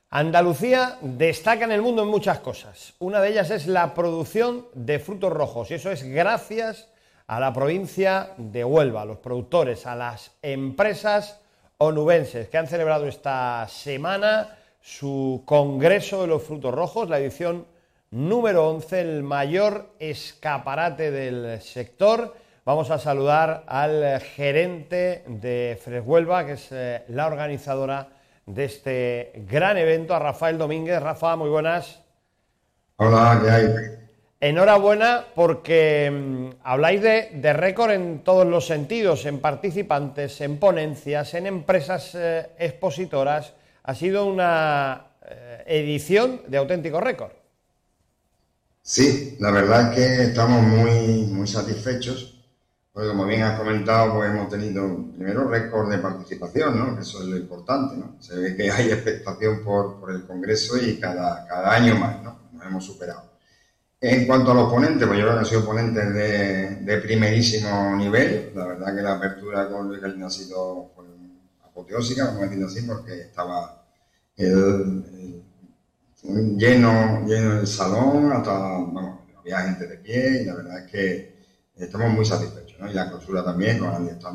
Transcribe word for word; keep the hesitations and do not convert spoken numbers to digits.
Andalucía destaca en el mundo en muchas cosas. Una de ellas es la producción de frutos rojos y eso es gracias a la provincia de Huelva, a los productores, a las empresas onubenses que han celebrado esta semana su Congreso de los Frutos Rojos, la edición número once, el mayor escaparate del sector. Vamos a saludar al gerente de Freshuelva, que es eh, la organizadora de este gran evento, a Rafael Domínguez. Rafa, muy buenas. Hola, ¿qué hay? Enhorabuena porque mmm, habláis de, de récord en todos los sentidos, en participantes, en ponencias, en empresas eh, expositoras. Ha sido una eh, edición de auténtico récord. Sí, la verdad es que estamos muy, muy satisfechos, porque como bien has comentado, pues hemos tenido primero récord de participación, ¿no? Que eso es lo importante, ¿no? Se ve que hay expectación por, por el Congreso y cada, cada año más, ¿no? Nos hemos superado. En cuanto a los ponentes, pues yo creo que han sido ponentes de, de primerísimo nivel. La verdad que la apertura con Luis Galindo ha sido pues, apoteósica, vamos a decirlo así, porque estaba el, el lleno, lleno el salón, hasta, vamos, había gente de pie y la verdad es que estamos muy satisfechos, ¿no? Y la clausura también, con Andy